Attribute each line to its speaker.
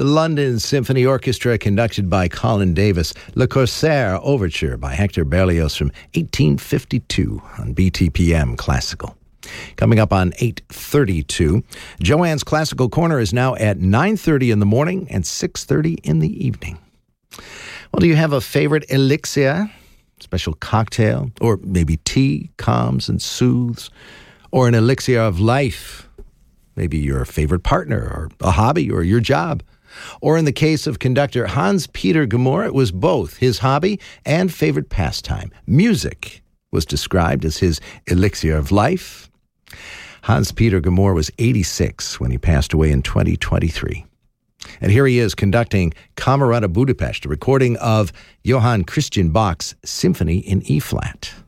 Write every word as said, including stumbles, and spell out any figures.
Speaker 1: the London Symphony Orchestra, conducted by Colin Davis. Le Corsaire Overture by Hector Berlioz from eighteen fifty-two on B T P M Classical. Coming up on eight thirty-two, Joanne's Classical Corner is now at nine thirty in the morning and six thirty in the evening. Well, do you have a favorite elixir, special cocktail, or maybe tea, calms and soothes, or an elixir of life? Maybe your favorite partner, or a hobby, or your job. Or in the case of conductor Hans-Peter Gmor, it was both his hobby and favorite pastime. Music was described as his elixir of life. Hans-Peter Gmor was eighty-six when he passed away in twenty twenty-three. And here he is conducting Camerata Budapest, a recording of Johann Christian Bach's Symphony in E-flat.